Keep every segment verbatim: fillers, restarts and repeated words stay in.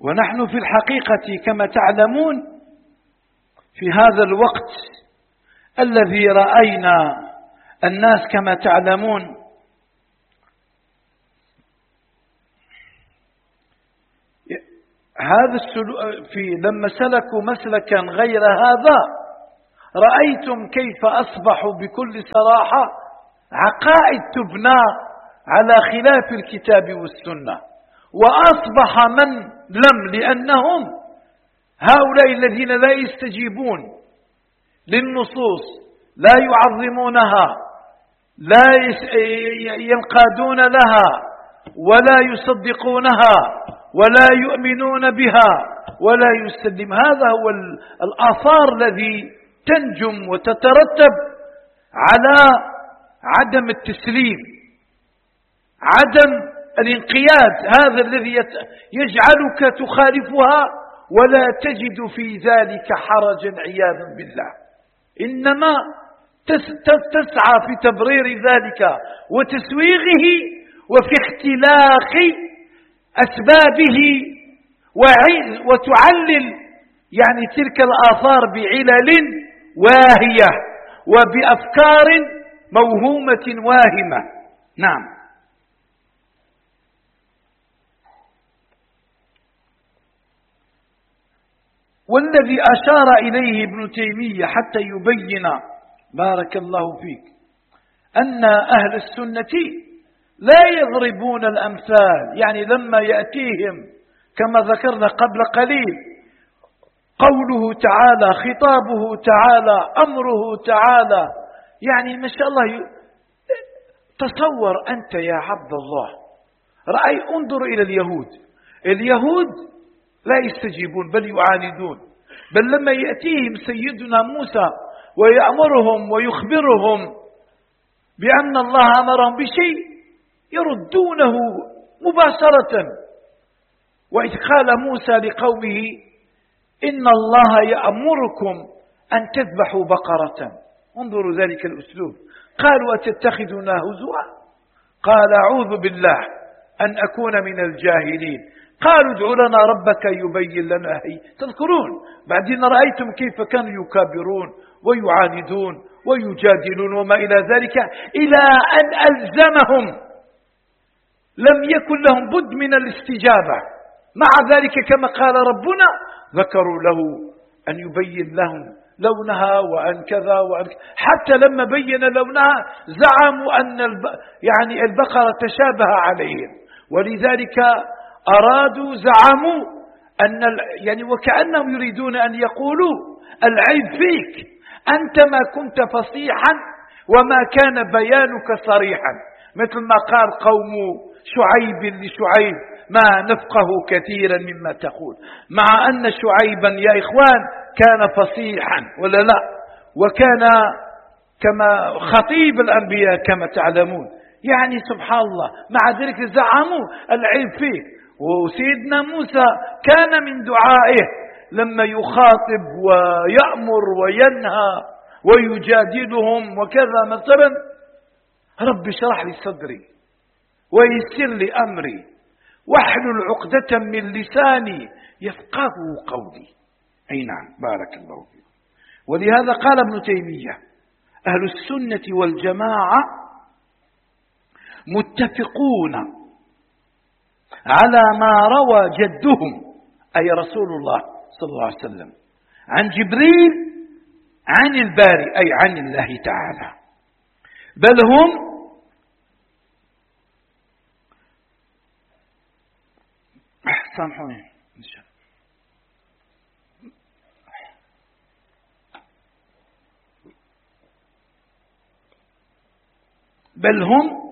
ونحن في الحقيقة كما تعلمون في هذا الوقت الذي رأينا الناس كما تعلمون هذا السلوك في لما سلكوا مسلكا غير هذا رأيتم كيف أصبحوا بكل صراحة عقائد تبنى على خلاف الكتاب والسنة، وأصبح من لم لأنهم هؤلاء الذين لا يستجيبون للنصوص، لا يعظمونها، لا ينقادون لها ولا يصدقونها ولا يؤمنون بها ولا يسلم. هذا هو الآثار الذي تنجم وتترتب على عدم التسليم، عدم الانقياد، هذا الذي يجعلك تخالفها ولا تجد في ذلك حرجا عياذا بالله، إنما تسعى في تبرير ذلك وتسويغه وفي اختلاق أسبابه وتعلل يعني تلك الآثار بعلل واهية وبأفكار موهومة واهمة. نعم. والذي أشار إليه ابن تيمية حتى يبين بارك الله فيك أن أهل السنة لا يضربون الأمثال، يعني لما يأتيهم كما ذكرنا قبل قليل قوله تعالى، خطابه تعالى، أمره تعالى، يعني ما شاء الله. تصور أنت يا عبد الله، رأي انظر إلى اليهود، اليهود لا يستجيبون بل يعاندون، بل لما يأتيهم سيدنا موسى ويأمرهم ويخبرهم بأن الله أمرهم بشيء يردونه مباشرة. وإذ قال موسى لقومه إن الله يأمركم أن تذبحوا بقرة، انظروا ذلك الأسلوب، قالوا أتتخذنا هزوا؟ قال أعوذ بالله أن أكون من الجاهلين. قالوا ادع لنا ربك يبين لنا. هي تذكرون بعدين رأيتم كيف كانوا يكابرون ويعاندون ويجادلون وما إلى ذلك، إلى أن ألزمهم، لم يكن لهم بد من الاستجابة. مع ذلك كما قال ربنا ذكروا له أن يبين لهم لونها وأن كذا وأن كذا، حتى لما بين لونها زعموا أن الب... يعني البقرة تشابه عليهم، ولذلك أرادوا زعموا أن ال... يعني وكأنهم يريدون أن يقولوا العيب فيك، أنت ما كنت فصيحا وما كان بيانك صريحا، مثل ما قال قوم شعيب لشعيب ما نفقه كثيرا مما تقول، مع أن شعيبا يا إخوان كان فصيحا ولا لا، وكان كما خطيب الأنبياء كما تعلمون، يعني سبحان الله. مع ذلك زعموا العيب فيه. وسيدنا موسى كان من دعائه لما يخاطب ويأمر وينهى ويجادلهم وكذا مثلا رب اشرح لي صدري ويسر لي أمري واحلل عقدة من لساني يفقه قولي. أي نعم، بارك الله فيك. ولهذا قال ابن تيمية أهل السنة والجماعة متفقون على ما روى جدهم أي رسول الله صلى الله عليه وسلم عن جبريل عن الباري أي عن الله تعالى، بل هم سامحوني إن شاء الله بل هم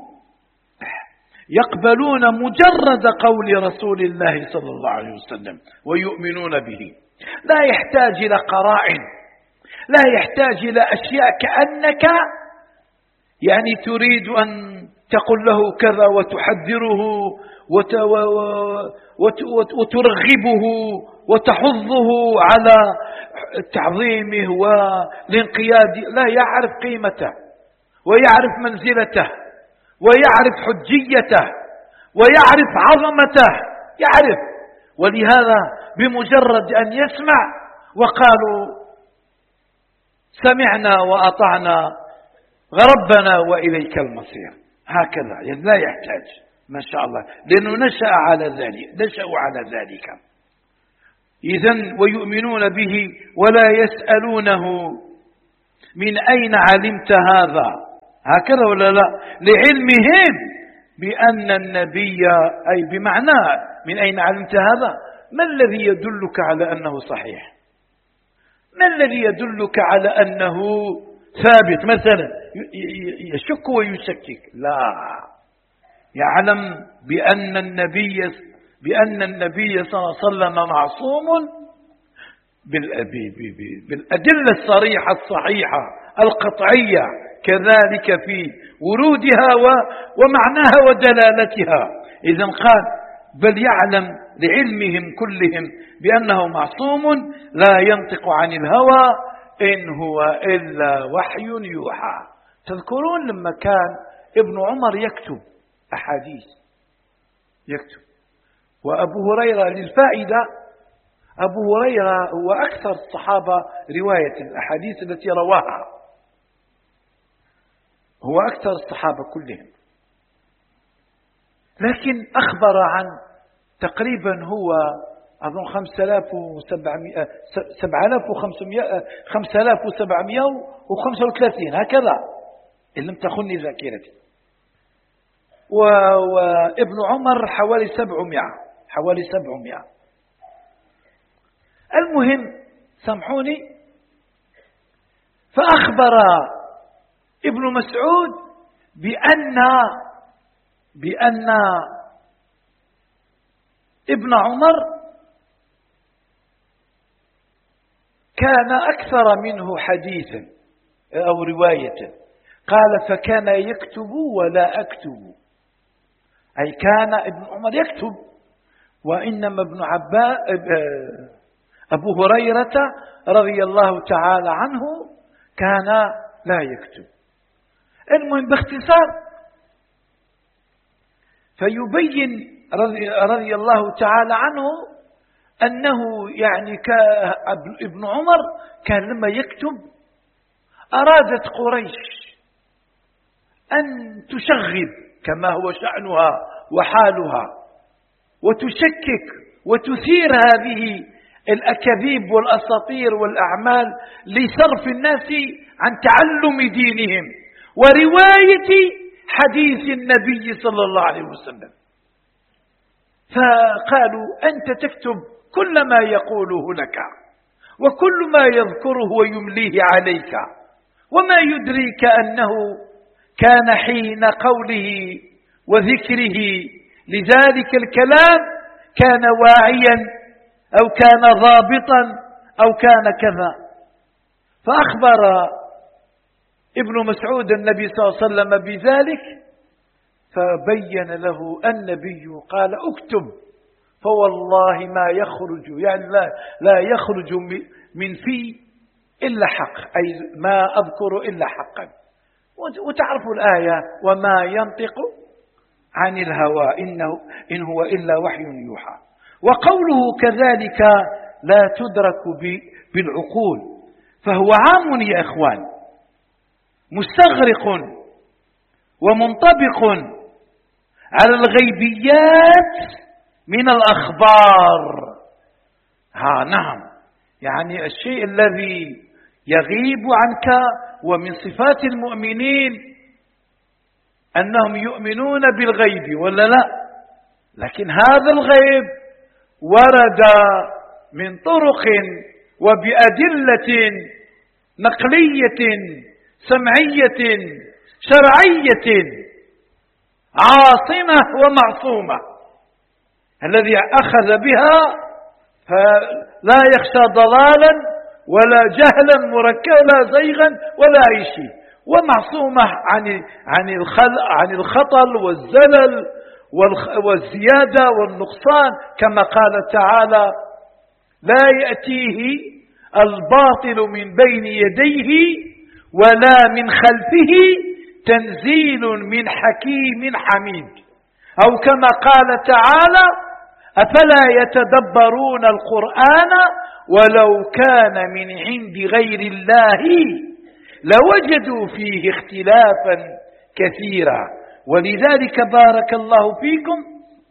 يقبلون مجرد قول رسول الله صلى الله عليه وسلم ويؤمنون به، لا يحتاج إلى قرائن، لا يحتاج إلى أشياء كأنك يعني تريد أن تقول له كذا وتحذره وترغبه وتحضه على تعظيمه والانقياد، لا، يعرف قيمته ويعرف منزلته ويعرف حجيته ويعرف عظمته، يعرف ولهذا بمجرد أن يسمع وقالوا سمعنا وأطعنا ربنا وإليك المصير، هكذا يعني لا يحتاج ما شاء الله، لأنه نشأ على ذلك، نشأوا على ذلك. إذن ويؤمنون به ولا يسألونه من أين علمت هذا، هكذا ولا لا؟ لعلمهم بأن النبي، أي بمعنى من أين علمت هذا، ما الذي يدلك على أنه صحيح؟ ما الذي يدلك على أنه ثابت؟ مثلا يشك ويشكك، لا، يعلم بأن النبي بأن النبي صلى الله عليه وسلم معصوم بالأدلة الصريحة الصحيحة القطعية، كذلك في ورودها ومعناها ودلالتها. إذن قال بل يعلم لعلمهم كلهم بأنه معصوم لا ينطق عن الهوى إن هو إلا وحي يوحى. تذكرون لما كان ابن عمر يكتب أحاديث، يكتب، وأبو هريرة للفائدة، أبو هريرة هو أكثر الصحابة رواية الأحاديث التي رواها، هو أكثر الصحابة كلهم، لكن أخبر عن تقريبا هو أظن خمسة آلاف وسبعمائة سبعة آلاف وخمسمائة خمسة آلاف وسبعمائة وخمسة وثلاثين هكذا إن لم تخني ذاكرتي، وابن عمر حوالي سبعمائة حوالي سبعمائة. المهم سامحوني، فأخبر ابن مسعود بأن بأن ابن عمر كان أكثر منه حديثا أو رواية، قال فكان يكتب ولا أكتب، أي كان ابن عمر يكتب، وإنما ابن عباس أبو هريرة رضي الله تعالى عنه كان لا يكتب. المهم باختصار، فيبين رضي, رضي الله تعالى عنه أنه يعني ابن عمر كان لما يكتب أرادت قريش أن تشغب كما هو شأنها وحالها، وتشكك وتثير هذه الأكاذيب والأساطير والأعمال لصرف الناس عن تعلم دينهم ورواية حديث النبي صلى الله عليه وسلم. فقالوا أنت تكتب كل ما يقوله لك وكل ما يذكره ويمليه عليك، وما يدريك أنه كان حين قوله وذكره لذلك الكلام كان واعيا أو كان ضابطا أو كان كذا. فأخبر ابن مسعود النبي صلى الله عليه وسلم بذلك، فبين له النبي قال اكتب، فوالله ما يخرج يعني لا, لا يخرج من في إلا حق، أي ما أذكر إلا حقا. وتعرفوا الآية وما ينطق عن الهوى إنه إن هو إلا وحي يوحى. وقوله كذلك لا تدرك بالعقول، فهو عام يا إخوان، مستغرق ومنطبق على الغيبيات من الأخبار. ها نعم، يعني الشيء الذي يغيب عنك، ومن صفات المؤمنين أنهم يؤمنون بالغيب ولا لا، لكن هذا الغيب ورد من طرق وبأدلة نقلية سمعية شرعية عاصمة ومعصومة. الذي أخذ بها فلا يخشى ضلالا ولا جهلا مركبا زيغا ولا أي شيء، ومعصومة عن عن عن الخطل والزلل والزيادة والنقصان، كما قال تعالى لا يأتيه الباطل من بين يديه ولا من خلفه تنزيل من حكيم حميد، أو كما قال تعالى أفلا يتدبرون القرآن ولو كان من عند غير الله لوجدوا فيه اختلافا كثيرا. ولذلك بارك الله فيكم،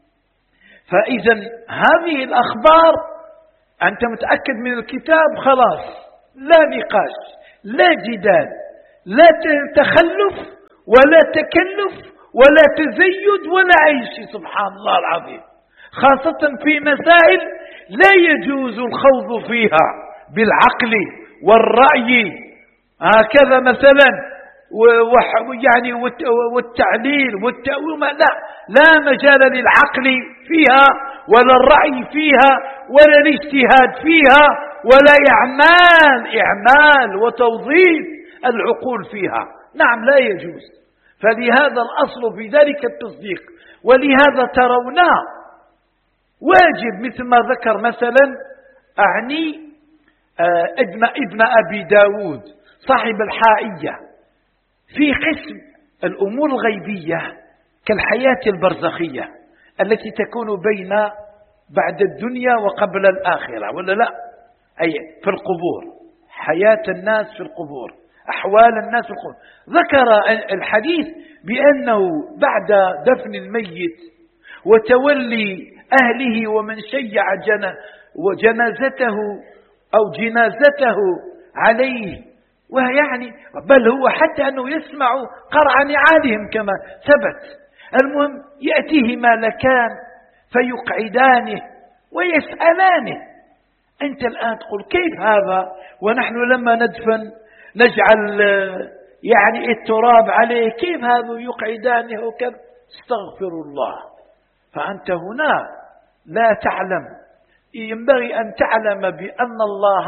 فإذا هذه الأخبار أنت متأكد من الكتاب خلاص، لا نقاش، لا جدال، لا تخلف ولا تكلف ولا تزيد ولا أي شيء. سبحان الله العظيم، خاصة في مسائل لا يجوز الخوض فيها بالعقل والرأي، هكذا مثلا يعني والتعليل والتأويل، لا لا مجال للعقل فيها ولا الرأي فيها ولا الاجتهاد فيها ولا إعمال إعمال وتوظيف العقول فيها. نعم لا يجوز. فلهذا الأصل في ذلك التصديق. ولهذا ترونا واجب مثل ما ذكر مثلا أعني ابن, ابن أبي داود صاحب الحائية في قسم الأمور الغيبية كالحياة البرزخية التي تكون بين بعد الدنيا وقبل الآخرة، ولا لا؟ أي في القبور، حياة الناس في القبور، أحوال الناس في القبور. ذكر الحديث بأنه بعد دفن الميت وتولي أهله ومن شيع وجنازته أو جنازته عليه، ويعني بل هو حتى أنه يسمع قرع نعالهم كما ثبت. المهم يأتيه ملكان فيقعدانه ويسألانه. أنت الآن تقول كيف هذا ونحن لما ندفن نجعل يعني التراب عليه، كيف هذا يقعدانه وكذا؟ استغفر الله. فأنت هنا لا تعلم، ينبغي أن تعلم بأن الله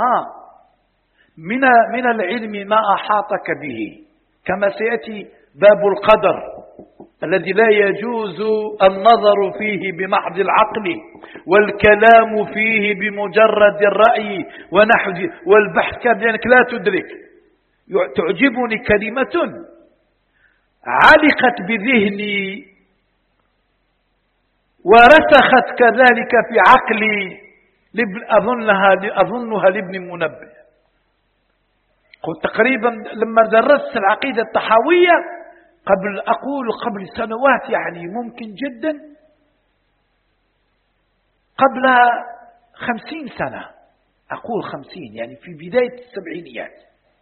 من من العلم ما أحاطك به، كما سيأتي باب القدر الذي لا يجوز النظر فيه بمحض العقل والكلام فيه بمجرد الرأي ونحو والبحث، لأنك لا تدرك. تعجبني كلمة علقت بذهني ورسخت كذلك في عقلي، أظنها أظنها لابن منبه. قلت تقريبا لما درست العقيدة الطحاوية قبل أقول قبل سنوات، يعني ممكن جدا قبل خمسين سنة، أقول خمسين يعني في بداية السبعينيات.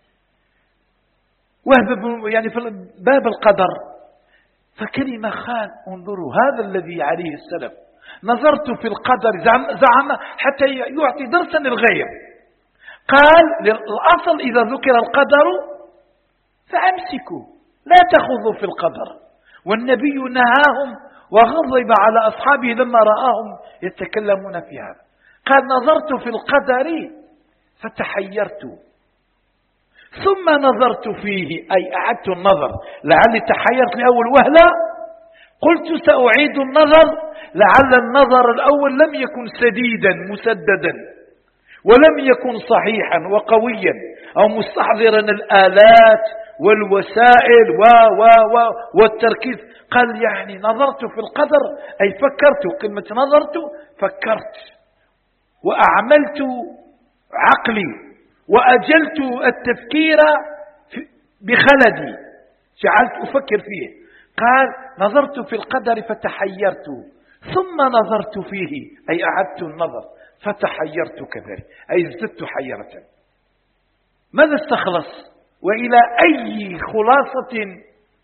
وهب يعني في باب القدر، فكلمة خان انظروا هذا الذي عليه السلف. نظرت في القدر زعم, زعم حتى يعطي درسا للغير. قال الأصل إذا ذكر القدر فأمسكوا لا تخوضوا في القدر. والنبي نهاهم وغضب على أصحابه لما رآهم يتكلمون في هذا. قال نظرت في القدر فتحيرت ثم نظرت فيه، أي أعدت النظر، لعلي تحيرت لأول وهلة قلت سأعيد النظر لعل النظر الأول لم يكن سديدا مسددا ولم يكن صحيحا وقويا أو مستحضرا الآلات والوسائل و و و والتركيز. قال يعني نظرت في القدر أي فكرت، كلمة نظرت فكرت وأعملت عقلي وأجلت التفكير بخلدي، جعلت أفكر فيه. قال نظرت في القدر فتحيرت ثم نظرت فيه، أي أعدت النظر فتحيرت كذلك، أي ازددت حيرة. ماذا استخلص؟ وإلى أي خلاصة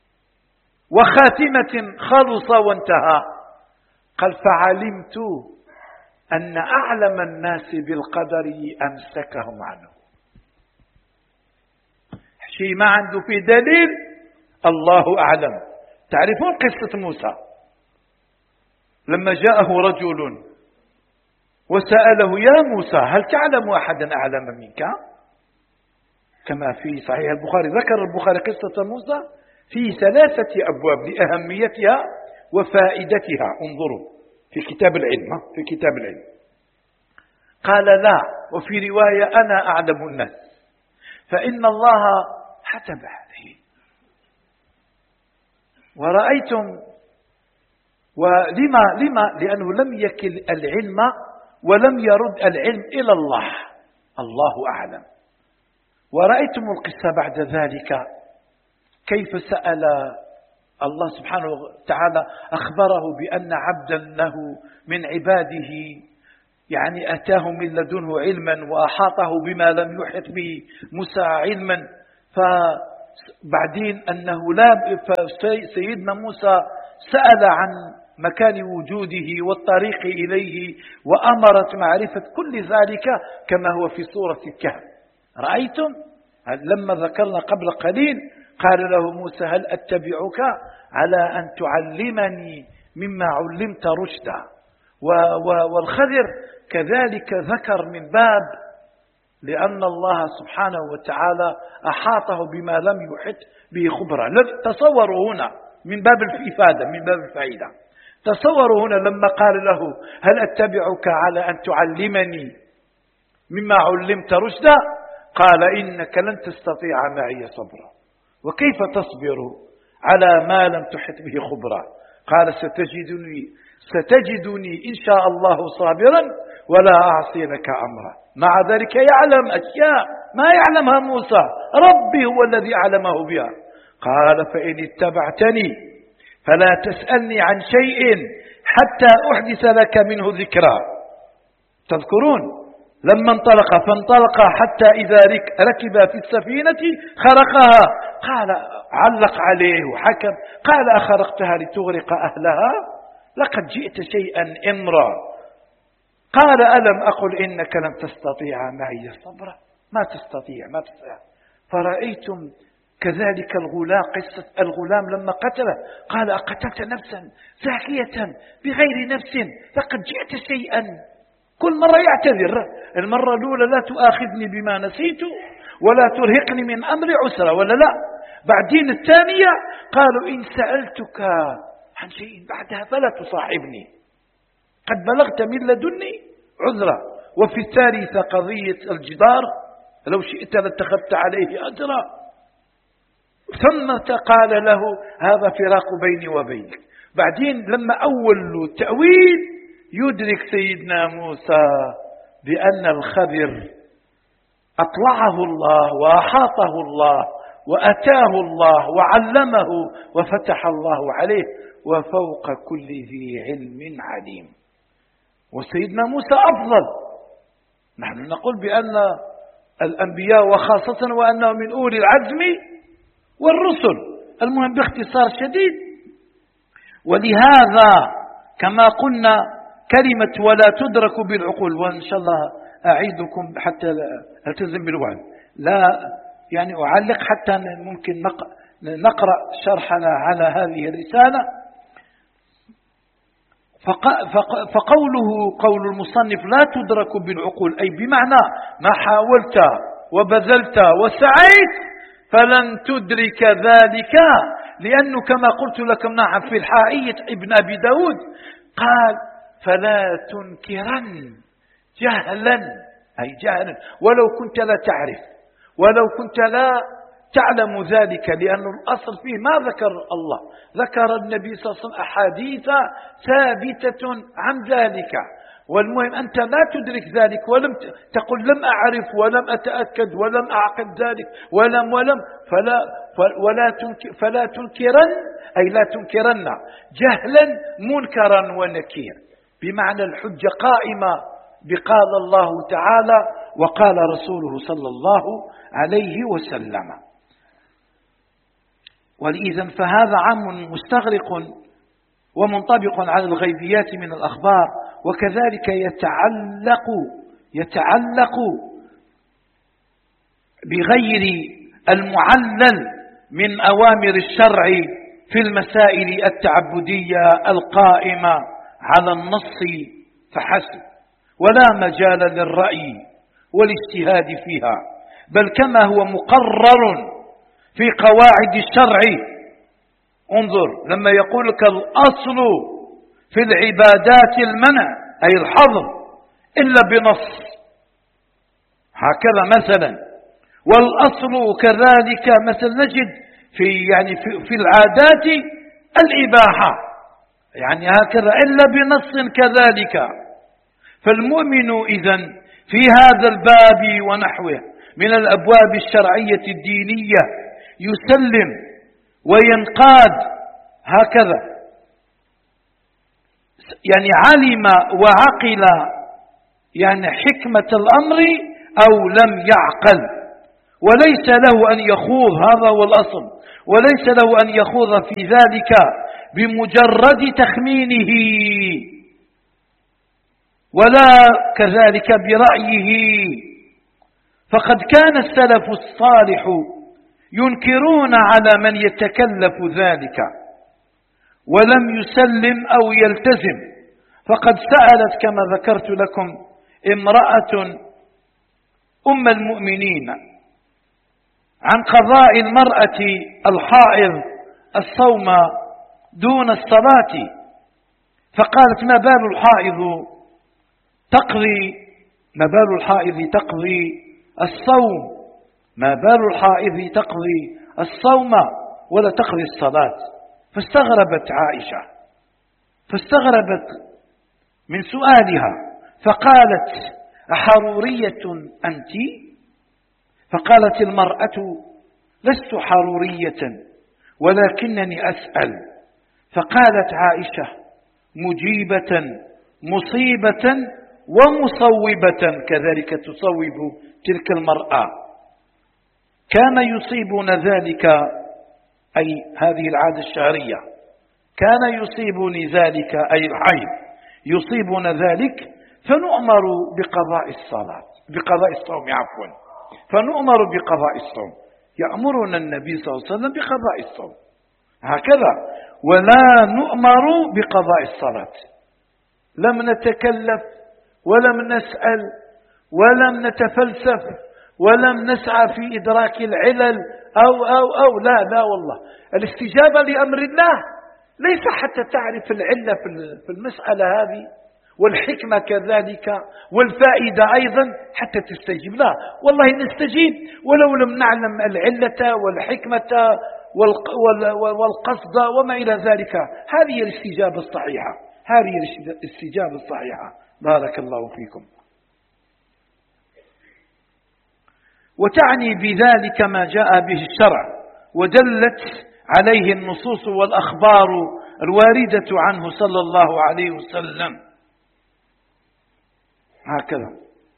وخاتمة خلص وانتهى؟ قال فعلمت أن أعلم الناس بالقدر أمسكهم عنه. شيء ما عنده في دليل، الله أعلم. تعرفون قصة موسى لما جاءه رجل وسأله يا موسى هل تعلم أحدا أعلم منك؟ كما في صحيح البخاري، ذكر البخاري قصة موسى في ثلاثة أبواب لأهميتها وفائدتها. انظروا في كتاب العلم، في كتاب العلم قال لا، وفي رواية أنا أعلم الناس، فإن الله حتب عليه. ورأيتم ولما لما لأنه لم يكل العلم ولم يرد العلم إلى الله، الله أعلم. ورأيتم القصة بعد ذلك كيف سأل الله سبحانه وتعالى، أخبره بأن عبدا له من عباده يعني أتاه من لدنه علما وأحاطه بما لم يحط به موسى علما، فبعدين أنه لا سيدنا موسى سأل عن مكان وجوده والطريق إليه وأمرت معرفة كل ذلك كما هو في سورة الكهف. رأيتم لما ذكرنا قبل قليل قال له موسى هل أتبعك على أن تعلمني مما علمت رشدا. والخضر كذلك ذكر من باب لأن الله سبحانه وتعالى أحاطه بما لم يحط به خبرا. تصوروا هنا من باب الإفادة، من باب الفائدة، تصوروا هنا لما قال له هل أتبعك على أن تعلمني مما علمت رشدا، قال إنك لن تستطيع معي صبرا، وكيف تصبر على ما لم تحط به خبرا. قال ستجدني ستجدني إن شاء الله صابرا ولا أعصي لك أمرا. مع ذلك يعلم أشياء ما يعلمها موسى، ربي هو الذي علمه بها. قال فإن اتبعتني فلا تسألني عن شيء حتى أحدث لك منه ذكرا. تذكرون لما انطلق فانطلق حتى إذا ركب في السفينة خرقها، قال علق عليه وحكم، قال أخرقتها لتغرق أهلها لقد جئت شيئا إمرا. قال ألم أقل إنك لم تستطيع معي صبرا، ما تستطيع ما تستطيع. فرأيتم كذلك الغلام، قصة الغلام لما قتله قال أقتلت نفسا زاكية بغير نفس لقد جئت شيئا. كل مرة يعتذر، المرة الأولى لا تؤاخذني بما نسيت ولا ترهقني من أمر عسرة ولا لا. بعدين الثانية قالوا إن سألتك عن شيء بعدها فلا تصاحبني قد بلغت من لدني عذرا. وفي الثالثة قضية الجدار لو شئت لاتخذت عليه أجرا. ثم قال له هذا فراق بيني وبينك. بعدين لما أول التأويل يدرك سيدنا موسى بأن الخضر أطلعه الله وأحاطه الله وأتاه الله وعلمه وفتح الله عليه وفوق كل ذي علم عليم. وسيدنا موسى أفضل. نحن نقول بأن الأنبياء وخاصة وأنه من أولي العزم والرسل. المهم باختصار شديد. ولهذا كما قلنا كلمة ولا تدرك بالعقول، وإن شاء الله أعيدكم حتى ألتزم بالوعد، لا يعني أعلق حتى ممكن نقرأ شرحنا على هذه الرسالة. فقوله قول المصنف لا تدرك بالعقول أي بمعنى ما حاولت وبذلت وسعيت فلن تدرك ذلك، لأنه كما قلت لكم نعم في الحائية ابن أبي داود قال فلا تنكرن جهلا أي جهلا ولو كنت لا تعرف ولو كنت لا تعلم ذلك، لأن الأصل فيه ما ذكر الله، ذكر النبي صلى الله عليه وسلم أحاديث ثابتة عن ذلك. والمهم أنت لا تدرك ذلك ولم تقل لم أعرف ولم أتأكد ولم أعقد ذلك ولم ولم فلا ولا تنكر فلا تنكرن أي لا تنكرن جهلا منكرا ونكير، بمعنى الحجة قائمة بقال الله تعالى وقال رسوله صلى الله عليه وسلم. ولإذن فهذا عام مستغرق ومنطبق على الغيبيات من الأخبار، وكذلك يتعلق يتعلق بغير المعلل من أوامر الشرع في المسائل التعبدية القائمة على النص فحسب، ولا مجال للرأي والاجتهاد فيها، بل كما هو مقرر في قواعد الشرع. انظر لما يقول لك الأصل في العبادات المنع أي الحظر إلا بنص، هكذا مثلا. والأصل كذلك مثل نجد في يعني في, في العادات الإباحة يعني هكذا إلا بنص كذلك. فالمؤمن إذن في هذا الباب ونحوه من الأبواب الشرعية الدينية يسلم وينقاد هكذا، يعني علم وعقل يعني حكمة الأمر أو لم يعقل، وليس له أن يخوض، هذا هو الأصل، وليس له أن يخوض في ذلك بمجرد تخمينه ولا كذلك برأيه. فقد كان السلف الصالح ينكرون على من يتكلف ذلك ولم يسلم أو يلتزم. فقد سألت كما ذكرت لكم امرأة أم المؤمنين عن قضاء المرأة الحائض الصوم دون الصلاة، فقالت: ما بال الحائض تقضي ما بال الحائض تقضي الصوم ما بال الحائض تقضي الصوم ولا تقضي الصلاة. فاستغربت عائشة فاستغربت من سؤالها، فقالت: أحرورية أنت؟ فقالت المرأة: لست حرورية ولكنني أسأل. فقالت عائشة مجيبة مصيبة ومصوبة، كذلك تصوب تلك المرأة. كان يصيبنا ذلك، أي هذه العادة الشهرية، كان يصيبني ذلك أي الحيض يصيبنا ذلك، فنؤمر بقضاء الصلاة بقضاء الصوم عفوا فنؤمر بقضاء الصوم. يأمرنا النبي صلى الله عليه وسلم بقضاء الصوم هكذا، ولا نؤمر بقضاء الصلاة. لم نتكلف ولم نسأل ولم نتفلسف ولم نسعى في إدراك العلل أو أو أو لا لا والله. الاستجابة لأمر الله ليس حتى تعرف العلة في المسألة هذه والحكمة كذلك والفائدة أيضا حتى تستجيب، لا والله نستجيب ولو لم نعلم العلة والحكمة والقصد وما إلى ذلك. هذه الاستجابة الصحيحة هذه الاستجابة الصحيحة. بارك الله فيكم. وتعني بذلك ما جاء به الشرع ودلت عليه النصوص والأخبار الواردة عنه صلى الله عليه وسلم هكذا،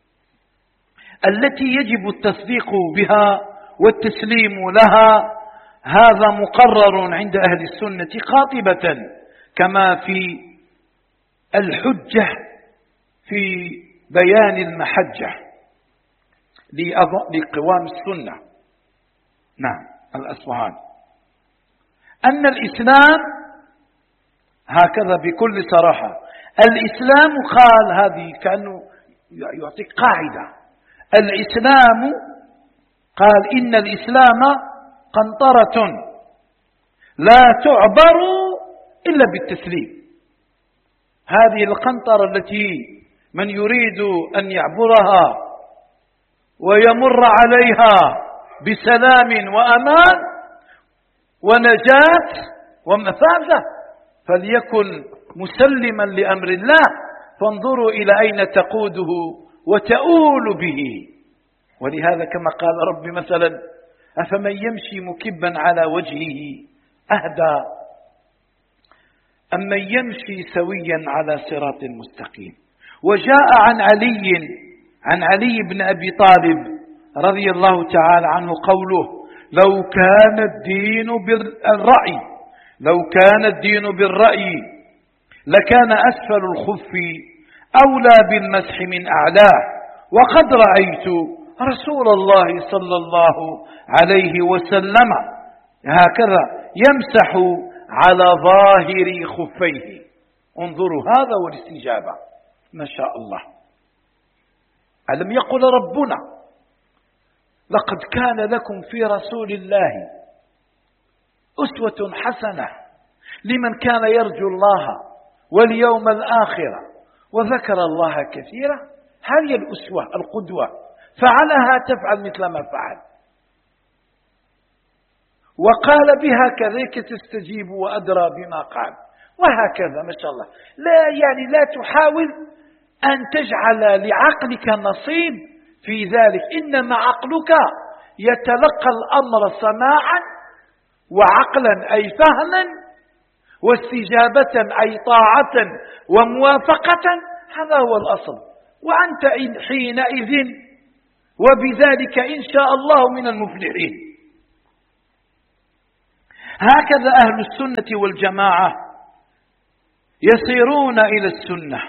التي يجب التصديق بها والتسليم لها. هذا مقرر عند أهل السنة قاطبة، كما في الحجة في بيان المحجة لقوام السنة، نعم الأصفهان، أن الإسلام هكذا بكل صراحة. الإسلام قال، هذه كأنه يعطيك قاعدة، الإسلام قال إن الإسلام قنطرة لا تعبر إلا بالتسليم. هذه القنطرة التي من يريد أن يعبرها ويمر عليها بسلام وأمان ونجاة ومفازة فليكن مسلما لأمر الله، فانظروا إلى أين تقوده وتؤول به. ولهذا كما قال رب مثلا: أفمن يمشي مكبا على وجهه أهدى أمن يمشي سويا على صراط مستقيم. وجاء عن علي عن علي بن أبي طالب رضي الله تعالى عنه قوله: لو كان الدين بالرأي لو كان الدين بالرأي لكان أسفل الخف أولى بالمسح من أعلاه، وقد رأيت رسول الله صلى الله عليه وسلم هكذا يمسح على ظاهر خفيه. انظروا، هذا هو الاستجابة ما شاء الله. ألم يقل ربنا: لقد كان لكم في رسول الله أسوة حسنة لمن كان يرجو الله واليوم الآخر وذكر الله كثيرا. هذه الأسوة القدوة، فعلها تفعل مثل ما فعل. وقال بها كذلك تستجيب وأدرى بما قال. وهكذا ما شاء الله. لا يعني لا تحاول أن تجعل لعقلك نصيب في ذلك، إنما عقلك يتلقى الأمر سماعا وعقلا أي فهما واستجابة أي طاعة وموافقة، هذا هو الأصل. وأنت حينئذ وبذلك إن شاء الله من المفلحين. هكذا أهل السنة والجماعة يسيرون إلى السنة،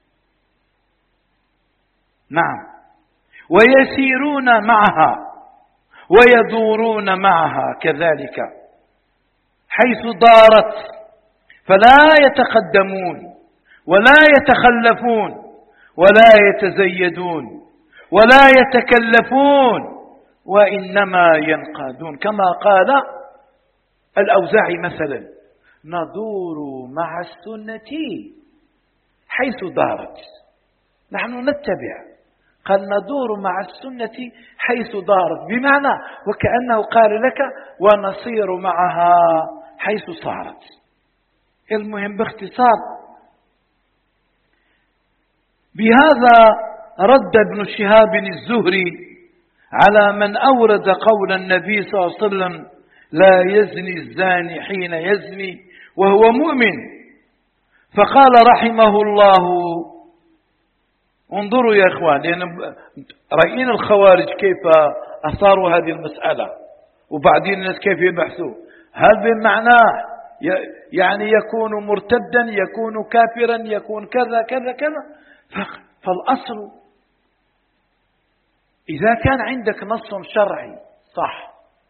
نعم، ويسيرون معها ويدورون معها كذلك، حيث دارت فلا يتقدمون ولا يتخلفون ولا يتزيدون ولا يتكلفون، وإنما ينقادون. كما قال الأوزاعي مثلا: ندور مع السنة حيث دارت. نحن نتبع، قال ندور مع السنة حيث دارت، بمعنى وكأنه قال لك ونصير معها حيث صارت. المهم باختصار، بهذا رد ابن شهاب الزهري على من أورد قول النبي صلى الله عليه وسلم: لا يزني الزاني حين يزني وهو مؤمن. فقال رحمه الله: انظروا يا إخوان، لأن رأينا الخوارج كيف أثاروا هذه المسألة، وبعدين الناس كيف يبحثوا هل بمعناه يعني يكون مرتدا، يكون كافرا، يكون كذا كذا كذا. فالأصل إذا كان عندك نص شرعي صح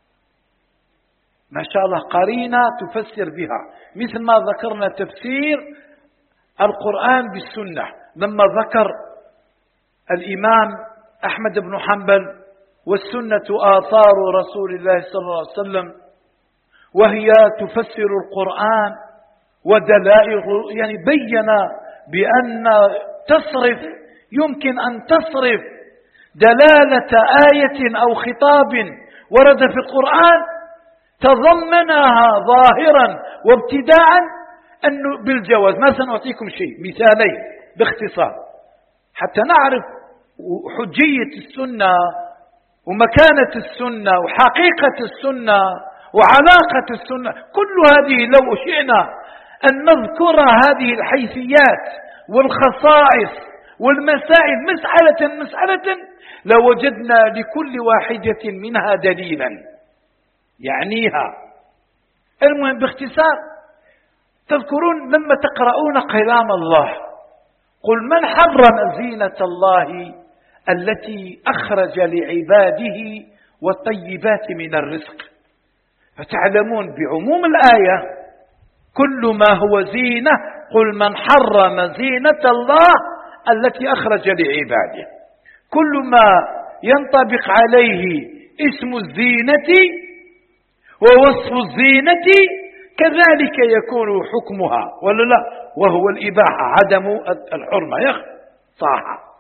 ما شاء الله قرينة تفسر بها، مثل ما ذكرنا تفسير القرآن بالسنة لما ذكر الإمام أحمد بن حنبل: والسنة آثار رسول الله صلى الله عليه وسلم، وهي تفسر القرآن ودلائل، يعني بين بأن تصرف يمكن أن تصرف دلالة آية أو خطاب ورد في القرآن تضمنها ظاهرا وابتداء أنه بالجواز. ما سنعطيكم شيء، مثالين باختصار حتى نعرف حجية السنة ومكانة السنة وحقيقة السنة وعلاقة السنة. كل هذه لو شئنا أن نذكر هذه الحيثيات والخصائص والمسائل مسألة مسألة لوجدنا لكل واحدة منها دليلا يعنيها. المهم باختصار، تذكرون لما تقرؤون كلام الله: قل من حرم زينة الله التي أخرج لعباده والطيبات من الرزق، فتعلمون بعموم الآية كل ما هو زينة، قل من حرم زينة الله التي أخرج لعباده. كل ما ينطبق عليه اسم الزينة ووصف الزينة كذلك يكون حكمها، ولا لا؟ وهو الإباحة، عدم الحرمة يخ صح.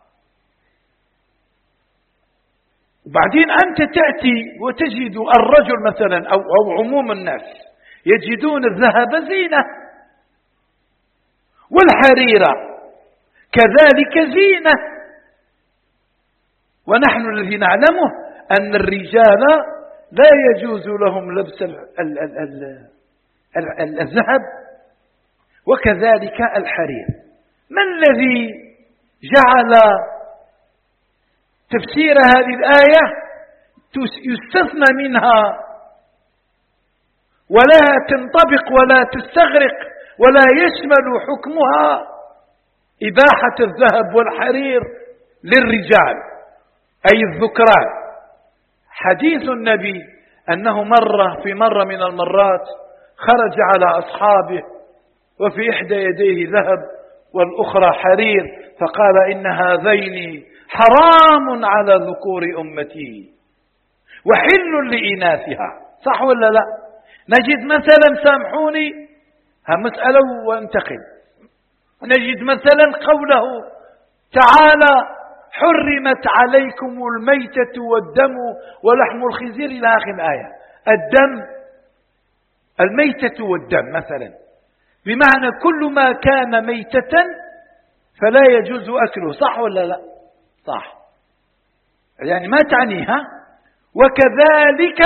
وبعدين أنت تأتي وتجد الرجل مثلا أو, أو عموم الناس يجدون الذهب زينة والحريرة كذلك زينة، ونحن الذي نعلمه أن الرجال لا يجوز لهم لبس الذهب وكذلك الحرير. ما الذي جعل تفسير هذه الآية يستثنى منها ولا تنطبق ولا تستغرق ولا يشمل حكمها إباحة الذهب والحرير للرجال أي الذكران؟ حديث النبي أنه مرة في مرة من المرات خرج على أصحابه وفي إحدى يديه ذهب والأخرى حرير، فقال: إن هذين حرام على ذكور أمتي وحل لإناثها. صح ولا لا؟ نجد مثلا، سامحوني ها مسألة وانتقل، نجد مثلا قوله تعالى: حرمت عليكم الميتة والدم ولحم الخنزير إلى آخر الآية. الدم، الميتة والدم مثلا، بمعنى كل ما كان ميتة فلا يجوز أكله، صح ولا لا؟ صح، يعني ما تعنيها. وكذلك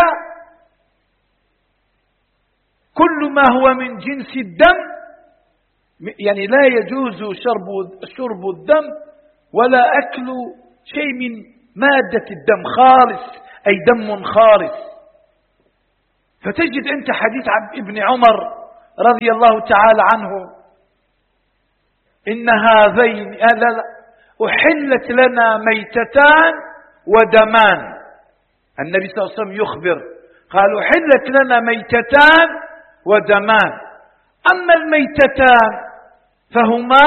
كل ما هو من جنس الدم، يعني لا يجوز شرب شرب الدم ولا أكل شيء من مادة الدم خالص، أي دم خالص. فتجد أنت حديث عن ابن عمر رضي الله تعالى عنه: إن هذين أحلت لنا ميتتان ودمان. النبي صلى الله عليه وسلم يخبر قال: أحلت لنا ميتتان ودمان. أما الميتتان فهما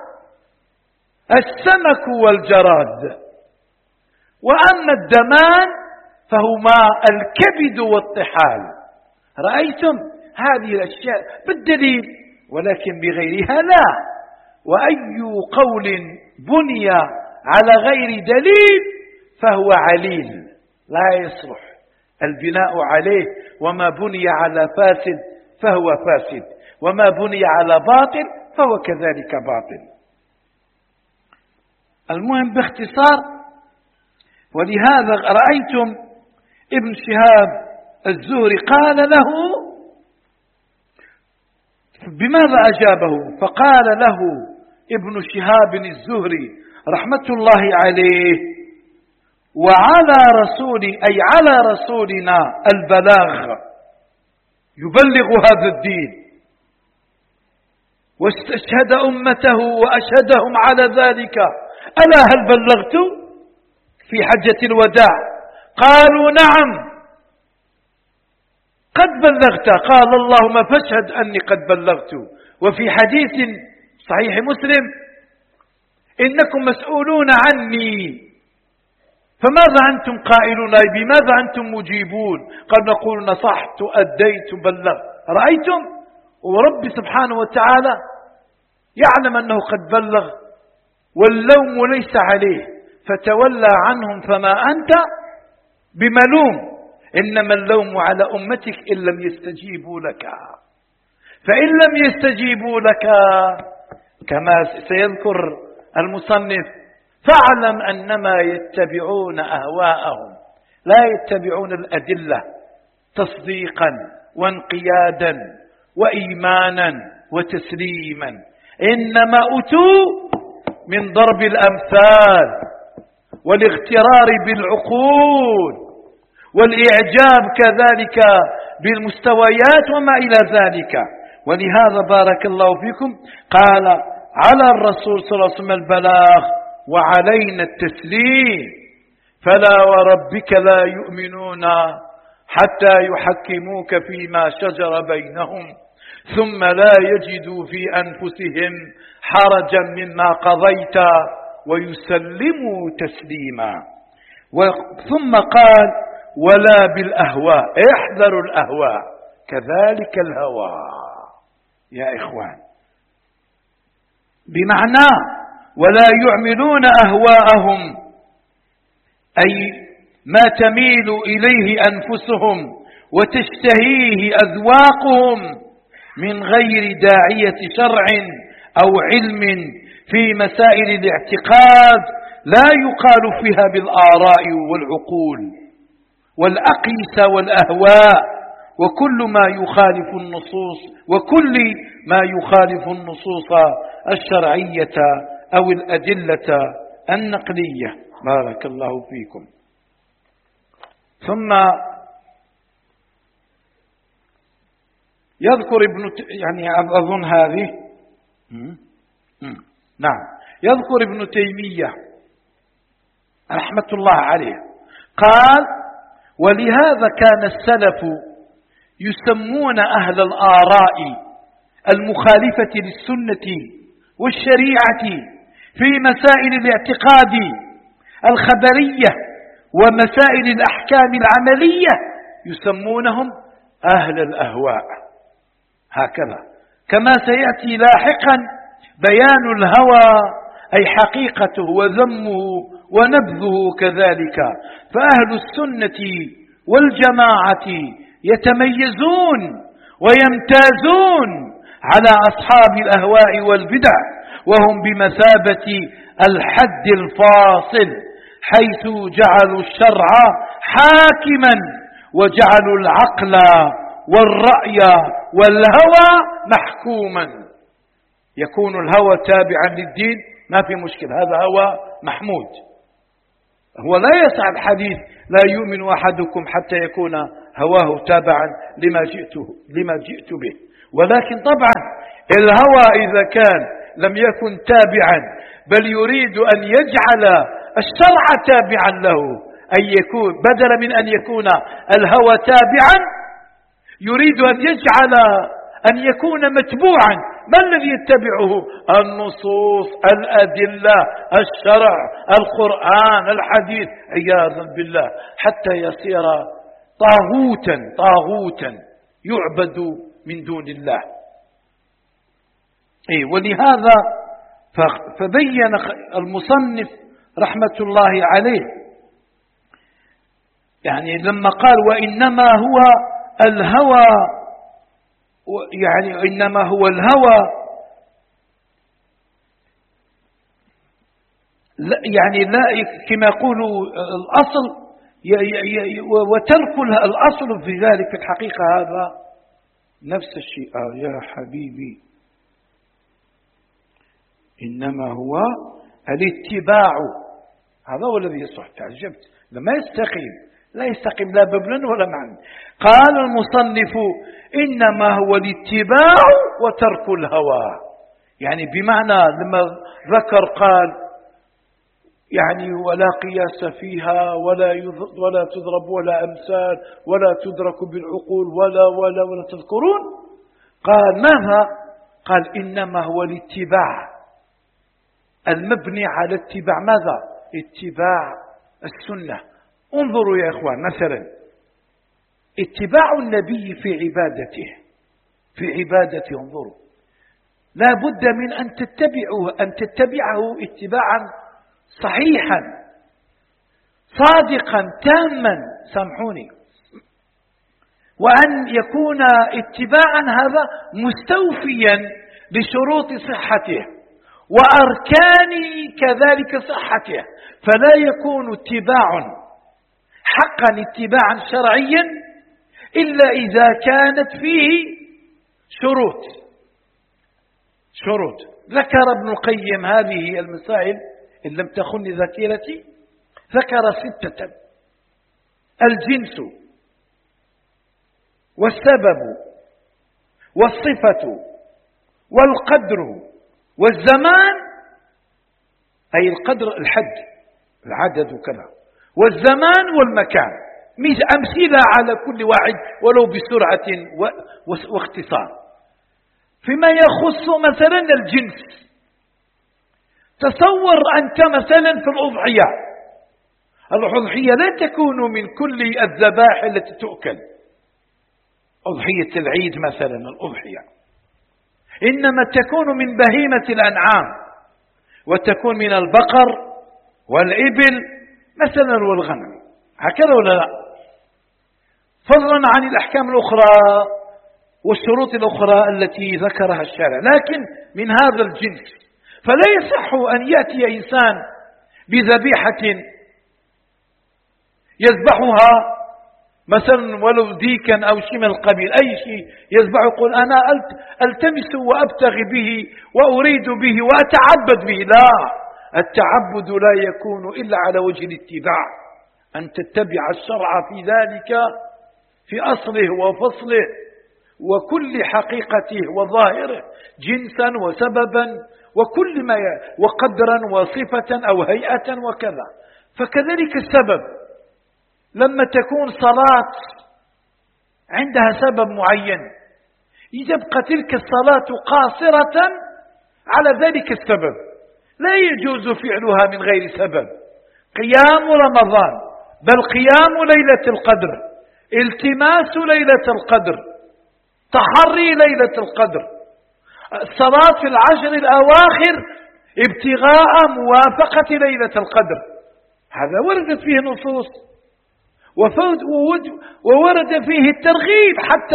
السمك والجراد، وأما الدمان فهما الكبد والطحال. رأيتم هذه الأشياء بالدليل، ولكن بغيرها لا. وأي قول بني على غير دليل فهو عليل، لا يصلح البناء عليه. وما بني على فاسد فهو فاسد، وما بني على باطل فهو كذلك باطل. المهم باختصار، ولهذا رأيتم ابن شهاب الزهري قال له بماذا أجابه؟ فقال له ابن شهاب الزهري رحمة الله عليه: وعلى رسول أي على رسولنا البلاغ، يبلغ هذا الدين، واستشهد أمته وأشهدهم على ذلك. ألا هل بلغت في حجة الوداع؟ قالوا: نعم قد بلغت. قال: اللهم فاشهد أني قد بلغت. وفي حديث صحيح مسلم: إنكم مسؤولون عني، فماذا أنتم قائلون؟ بماذا أنتم مجيبون؟ قد نقول: نصحت أديت بلغت. رأيتم؟ ورب سبحانه وتعالى يعلم أنه قد بلغ، واللوم ليس عليه، فتولى عنهم فما أنت بملوم، إنما اللوم على أمتك إن لم يستجيبوا لك. فإن لم يستجيبوا لك كما سيذكر المصنف فاعلم أنما يتبعون أهواءهم، لا يتبعون الأدلة تصديقا وانقيادا وإيمانا وتسليما، إنما أتوا من ضرب الأمثال والاغترار بالعقول والإعجاب كذلك بالمستويات وما إلى ذلك. ولهذا بارك الله فيكم قال: على الرسول صلى الله عليه وسلم البلاغ وعلينا التسليم، فلا وربك لا يؤمنون حتى يحكموك فيما شجر بينهم ثم لا يجدوا في أنفسهم حرجا مما قضيت ويسلموا تسليما. ثم قال: ولا بالأهواء، احذروا الأهواء، كذلك الهوى يا إخوان، بمعنى ولا يعملون أهواءهم، أي ما تميل إليه أنفسهم وتشتهيه أذواقهم من غير داعية شرع أو علم في مسائل الاعتقاد لا يقال فيها بالآراء والعقول والأقيسة والأهواء، وكل ما يخالف النصوص وكل ما يخالف النصوص الشرعية أو الأدلة النقلية. بارك الله فيكم. ثم يذكر ابن يعني أظن هذه نعم يذكر ابن تيمية رحمة الله عليه قال: ولهذا كان السلف يسمون أهل الآراء المخالفة للسنة والشريعة في مسائل الاعتقاد الخبرية ومسائل الأحكام العملية يسمونهم أهل الأهواء، هكذا كما سيأتي لاحقا بيان الهوى أي حقيقته وذمه ونبذه كذلك. فأهل السنة والجماعة يتميزون ويمتازون على أصحاب الأهواء والبدع، وهم بمثابة الحد الفاصل، حيث جعلوا الشرع حاكما وجعلوا العقل والرأي والهوى محكوما. يكون الهوى تابعا للدين ما في مشكلة، هذا هوى محمود. هو لا يسع الحديث لا يؤمن أحدكم حتى يكون هواه تابعا لما جئته لما جئت به، ولكن طبعا الهوى إذا كان لم يكن تابعا بل يريد أن يجعل الشرع تابعا له، أن يكون بدلا من أن يكون الهوى تابعا يريد أن يجعل أن يكون متبوعا. ما الذي يتبعه؟ النصوص، الأدلة، الشرع، القرآن، الحديث، عياذا بالله، حتى يصير طاغوتا طاغوتا يعبد من دون الله. إيه، ولهذا فبين المصنف رحمة الله عليه يعني لما قال وإنما هو الهوى، يعني إنما هو الهوى لا يعني لا كما يقول الأصل، وترك الأصل في ذلك في الحقيقة هذا نفس الشيء. آه يا حبيبي، إنما هو الاتباع، هذا هو الذي يصح. تعجبت لما يستقيم، لا يستقيم لا ببلا ولا معنى. قال المصنف إنما هو الاتباع وترك الهوى، يعني بمعنى لما ذكر قال يعني ولا قياس فيها ولا ولا تضرب ولا أمثال ولا تدرك بالعقول ولا ولا ولا تذكرون، قال ماذا؟ قال إنما هو الاتباع المبني على اتباع ماذا؟ اتباع السنة. انظروا يا إخوان، مثلا اتباع النبي في عبادته في عبادته انظروا، لا بد من أن تتبعه أن تتبعه اتباعا صحيحا صادقا تاما، سامحوني، وأن يكون اتباعا هذا مستوفيا لشروط صحته وأركان كذلك صحته، فلا يكون اتباع حقا اتباعا شرعيا إلا إذا كانت فيه شروط شروط ذكر ابن القيم هذه المسائل إن لم تخن ذاكرتي، ذكر ستة: الجنس والسبب والصفة والقدر والزمان، أي القدر الحد العدد وكذا، والزمان والمكان، أمثلة على كل واحد ولو بسرعة واختصار. فيما يخص مثلا الجنس، تصور أنت مثلا في الأضحية، الأضحية لا تكون من كل الذبائح التي تؤكل، أضحية العيد مثلا الأضحية إنما تكون من بهيمة الأنعام، وتكون من البقر والإبل مثلا والغنم، هكذا ولا لا؟ فضلا عن الأحكام الأخرى والشروط الأخرى التي ذكرها الشارع، لكن من هذا الجنس. فلا يصح أن يأتي إنسان بذبيحة يذبحها مثلا ولو ديكا أو شيء من القبيل، أي شيء يذبح، يقول أنا ألتمس وأبتغي به وأريد به وأتعبد به. لا، التعبد لا يكون إلا على وجه الاتباع، أن تتبع الشرع في ذلك في أصله وفصله وكل حقيقته وظاهره، جنسا وسببا وكل ما ي... وقدرا وصفة أو هيئة وكذا. فكذلك السبب، لما تكون صلاة عندها سبب معين يبقى تلك الصلاة قاصرة على ذلك السبب، لا يجوز فعلها من غير سبب. قيام رمضان، بل قيام ليلة القدر، التماس ليلة القدر، تحري ليلة القدر، الصلاة في العشر الأواخر ابتغاء موافقة ليلة القدر، هذا وردت فيه نصوص وورد فيه الترغيب حتى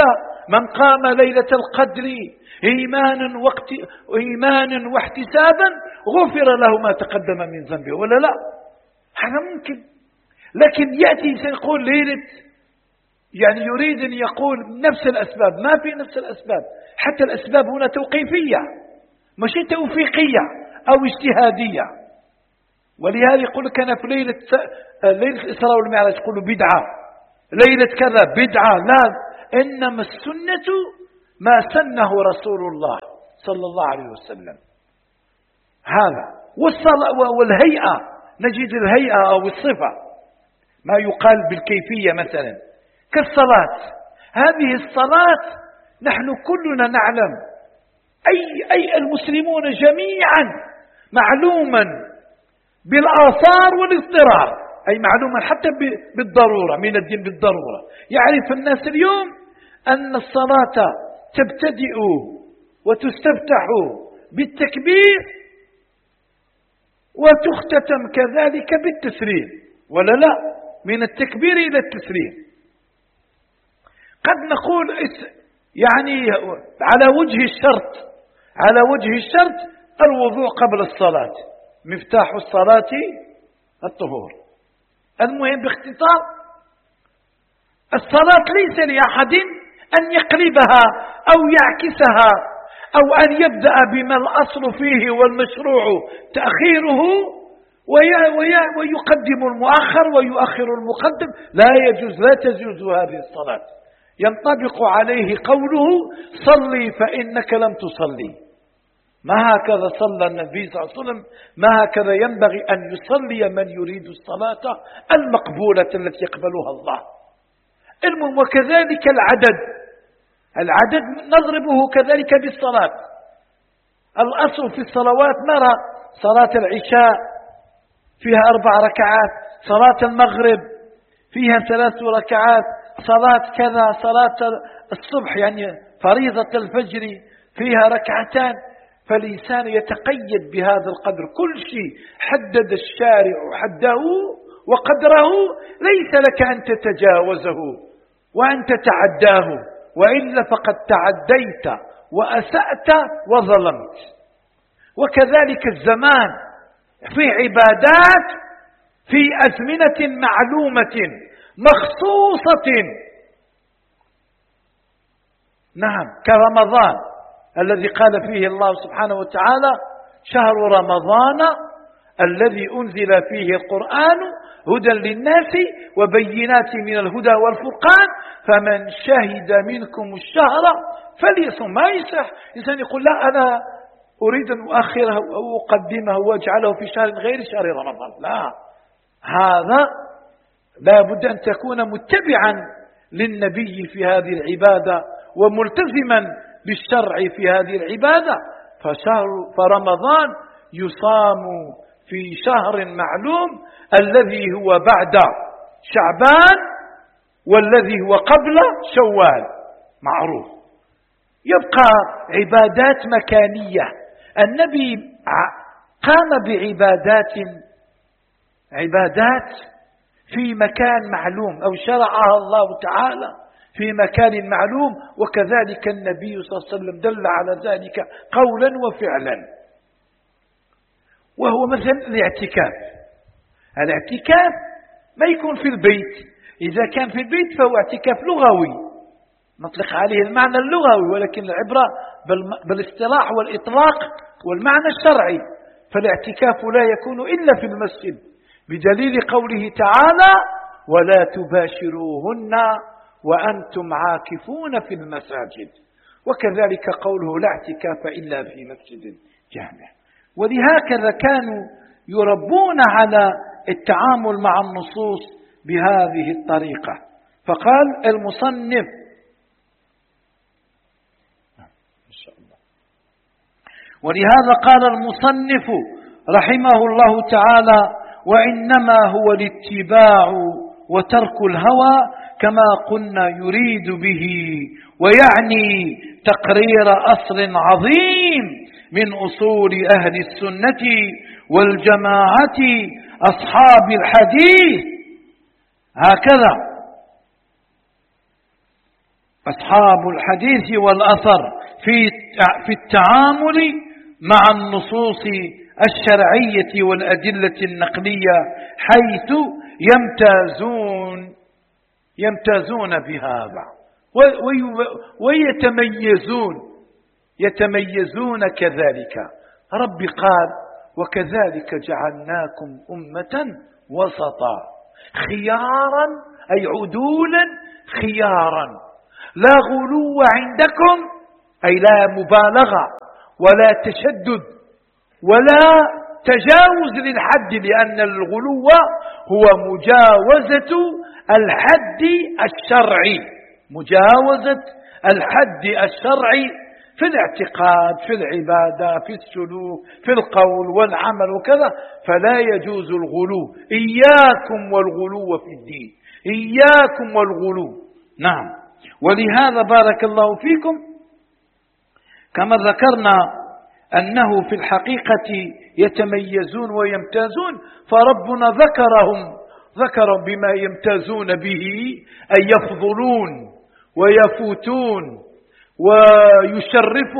من قام ليلة القدر إيمانا, وقت إيمانا واحتسابا غفر له ما تقدم من ذنبه، ولا لا؟ هذا ممكن. لكن يأتي سيقول ليلة، يعني يريد أن يقول نفس الأسباب، ما في نفس الأسباب. حتى الأسباب هنا توقيفية مش توفيقية أو اجتهادية. ولهذا يقول لك أنا في ليلة ليلة الإسراء والمعراج يقولوا بدعة، ليلة كذا بدعة، لا، إنما السنة ما سنه رسول الله صلى الله عليه وسلم. هذا والصلاة والهيئة، نجد الهيئة أو الصفة ما يقال بالكيفية مثلا كالصلاة. هذه الصلاة نحن كلنا نعلم، أي, أي المسلمون جميعا معلوما بالآثار والاضطرار، أي معلوما حتى بالضرورة من الدين بالضرورة. يعرف الناس اليوم أن الصلاة تبتدئ وتستفتح بالتكبير وتختتم كذلك بالتسليم، ولا لا؟ من التكبير إلى التسليم. قد نقول يعني على وجه الشرط، على وجه الشرط الوضوء قبل الصلاة، مفتاح الصلاة الطهور. المهم باختصار الصلاة ليس لأحد أن يقلبها أو يعكسها أو أن يبدأ بما الأصل فيه والمشروع تأخيره ويقدم المؤخر ويؤخر المقدم. لا يجوز، لا تجوز هذه الصلاة. ينطبق عليه قوله صلي فإنك لم تصلي. ما هكذا صلى النبي صلى الله عليه وسلم، ما هكذا ينبغي أن يصلي من يريد الصلاة المقبولة التي يقبلها الله. المهم وكذلك العدد، العدد نضربه كذلك بالصلاة. الأصل في الصلوات نرى صلاة العشاء فيها أربع ركعات، صلاة المغرب فيها ثلاث ركعات، صلاة كذا، صلاة الصبح يعني فريضة الفجر فيها ركعتان. فالإنسان يتقيد بهذا القدر. كل شيء حدد الشارع حده وقدره، ليس لك أن تتجاوزه وأن تتعداه، وإلا فقد تعديت وأسأت وظلمت. وكذلك الزمان في عبادات في أزمنة معلومة مخصوصة، نعم، كرمضان الذي قال فيه الله سبحانه وتعالى شهر رمضان الذي أنزل فيه القرآن هدى للناس وبينات من الهدى والفرقان فمن شهد منكم الشهر فليصم. ما يصح إنسان يقول لا أنا أريد أن أؤخره أو أقدمه وأجعله في شهر غير شهر رمضان، لا، هذا لا بد أن تكون متبعا للنبي في هذه العبادة وملتزما بالشرع في هذه العبادة. فشهر فرمضان يصام في شهر معلوم الذي هو بعد شعبان والذي هو قبل شوال معروف. يبقى عبادات مكانية. النبي قام بعبادات عبادات في مكان معلوم أو شرعها الله تعالى في مكان معلوم، وكذلك النبي صلى الله عليه وسلم دل على ذلك قولا وفعلا. وهو مثلا الاعتكاف. الاعتكاف ما يكون في البيت. إذا كان في البيت فهو اعتكاف لغوي نطلق عليه المعنى اللغوي، ولكن العبرة بالاصطلاح والإطلاق والمعنى الشرعي. فالاعتكاف لا يكون إلا في المسجد بدليل قوله تعالى ولا تباشروهن وأنتم عاكفون في المساجد، وكذلك قوله لا اعتكاف إلا في مسجد جامع. ولهكذا كانوا يربون على التعامل مع النصوص بهذه الطريقة. فقال المصنف ولهذا قال المصنف رحمه الله تعالى وإنما هو الاتباع وترك الهوى كما قلنا يريد به ويعني تقرير أصل عظيم من أصول أهل السنة والجماعة أصحاب الحديث. هكذا أصحاب الحديث والأثر في في التعامل مع النصوص الشرعية والأدلة النقلية، حيث يمتازون يمتازون بهذا ويتميزون يتميزون كذلك. رب قال: وكذلك جعلناكم أمة وسطا خيارا، أي عدولا خيارا، لا غلو عندكم، أي لا مبالغة ولا تشدد ولا تجاوز للحد، لأن الغلو هو مجاوزة الحد الشرعي، مجاوزة الحد الشرعي في الاعتقاد، في العبادة، في السلوك، في القول والعمل وكذا، فلا يجوز الغلو. إياكم والغلو في الدين، إياكم والغلو. نعم. ولهذا بارك الله فيكم كما ذكرنا أنه في الحقيقة يتميزون ويمتازون، فربنا ذكرهم ذكرهم بما يمتازون به، أي يفضلون ويفوتون ويشرفون